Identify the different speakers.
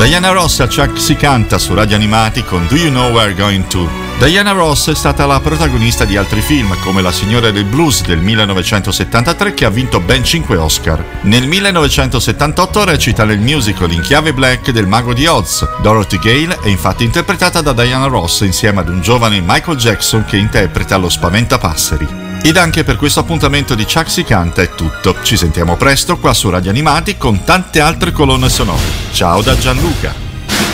Speaker 1: Diana Ross a Chuck si canta su Radio Animati con Do You Know Where We're Going To? Diana Ross è stata la protagonista di altri film come La signora del blues del 1973 che ha vinto ben 5 Oscar. Nel 1978 recita nel musical in chiave black del Mago di Oz. Dorothy Gale è infatti interpretata da Diana Ross insieme ad un giovane Michael Jackson che interpreta lo Spaventapasseri. Ed anche per questo appuntamento di Chuck si canta è tutto. Ci sentiamo presto qua su Radio Animati con tante altre colonne sonore. Ciao da Gianluca.